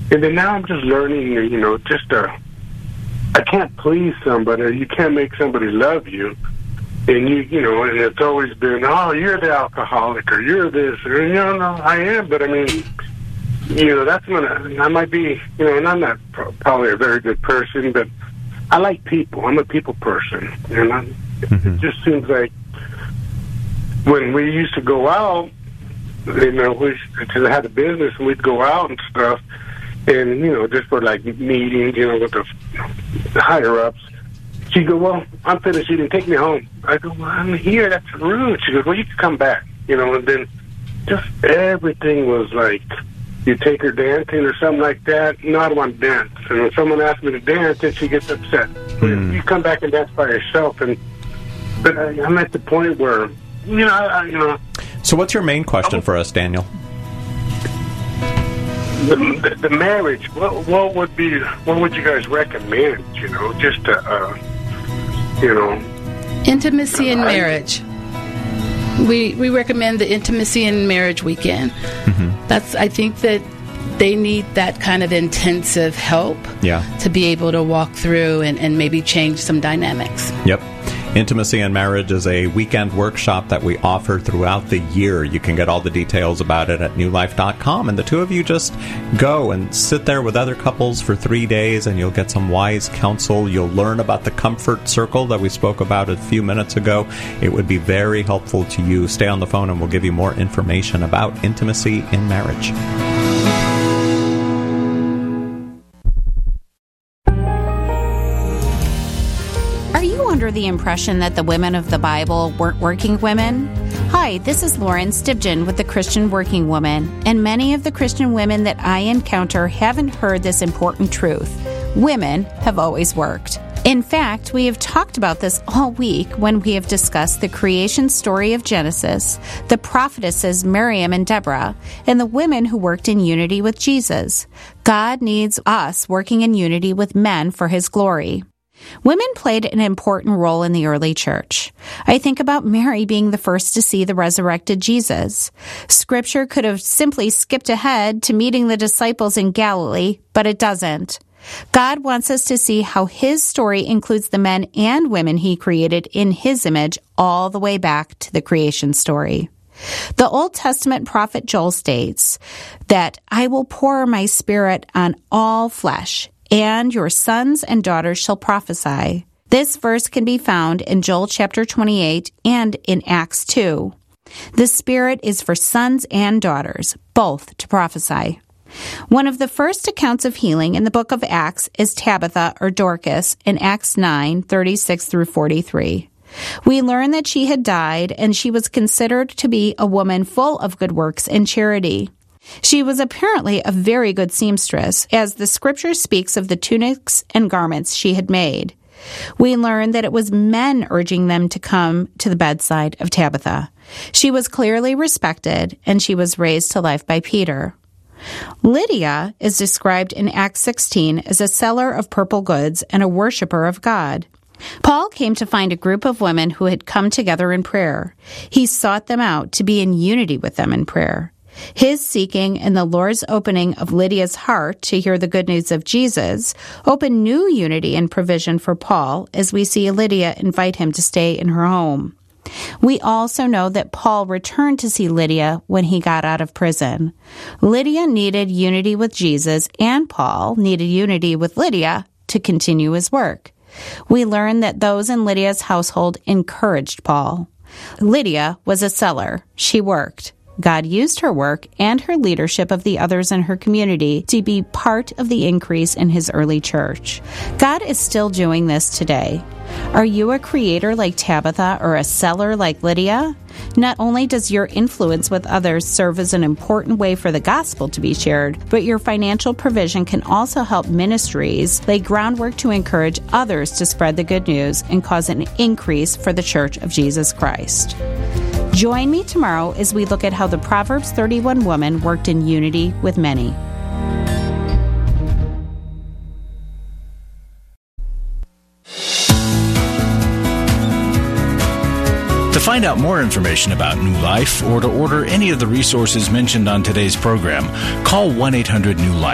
And then now I'm just learning, I can't please somebody. You can't make somebody love you. And and it's always been, oh, you're the alcoholic, or you're this, or, no, I am, but I mean, that's when I might be, and I'm not probably a very good person, but I like people. I'm a people person. And it just seems like when we used to go out, because I had a business, and we'd go out and stuff, and, just for, like, meetings, with the higher-ups, she'd go, well, I'm finished eating, take me home. I go, well, I'm here, that's rude. She goes, well, you can come back, and then just everything was like, you take her dancing or something like that. No, I don't want to dance. And when someone asks me to dance, then she gets upset. You come back and dance by yourself. But I'm at the point where, So what's your main question for us, Daniel? The marriage, what would you guys recommend, just to, Intimacy in marriage. We recommend the Intimacy in Marriage weekend. I think that they need that kind of intensive help to be able to walk through and maybe change some dynamics. Yep. Intimacy in Marriage is a weekend workshop that we offer throughout the year. You can get all the details about it at newlife.com. And the two of you just go and sit there with other couples for 3 days, and you'll get some wise counsel. You'll learn about the comfort circle that we spoke about a few minutes ago. It would be very helpful to you. Stay on the phone, and we'll give you more information about intimacy in marriage. Under the impression that the women of the Bible weren't working women? Hi, this is Lauren Stibgen with the Christian Working Woman, and many of the Christian women that I encounter haven't heard this important truth. Women have always worked. In fact, we have talked about this all week when we have discussed the creation story of Genesis, the prophetesses Miriam and Deborah, and the women who worked in unity with Jesus. God needs us working in unity with men for His glory. Women played an important role in the early church. I think about Mary being the first to see the resurrected Jesus. Scripture could have simply skipped ahead to meeting the disciples in Galilee, but it doesn't. God wants us to see how His story includes the men and women He created in His image all the way back to the creation story. The Old Testament prophet Joel states that I will pour my Spirit on all flesh, and your sons and daughters shall prophesy. This verse can be found in Joel chapter 28 and in Acts 2. The Spirit is for sons and daughters, both to prophesy. One of the first accounts of healing in the book of Acts is Tabitha or Dorcas in Acts 9:36 through 43. We learn that she had died and she was considered to be a woman full of good works and charity. She was apparently a very good seamstress, as the scripture speaks of the tunics and garments she had made. We learn that it was men urging them to come to the bedside of Tabitha. She was clearly respected, and she was raised to life by Peter. Lydia is described in Acts 16 as a seller of purple goods and a worshiper of God. Paul came to find a group of women who had come together in prayer. He sought them out to be in unity with them in prayer. His seeking and the Lord's opening of Lydia's heart to hear the good news of Jesus opened new unity and provision for Paul, as we see Lydia invite him to stay in her home. We also know that Paul returned to see Lydia when he got out of prison. Lydia needed unity with Jesus, and Paul needed unity with Lydia to continue his work. We learn that those in Lydia's household encouraged Paul. Lydia was a seller. She worked. God used her work and her leadership of the others in her community to be part of the increase in His early church. God is still doing this today. Are you a creator like Tabitha or a seller like Lydia? Not only does your influence with others serve as an important way for the gospel to be shared, but your financial provision can also help ministries lay groundwork to encourage others to spread the good news and cause an increase for the Church of Jesus Christ. Join me tomorrow as we look at how the Proverbs 31 woman worked in unity with many. To find out more information about New Life or to order any of the resources mentioned on today's program, call 1-800-NEW-LIFE.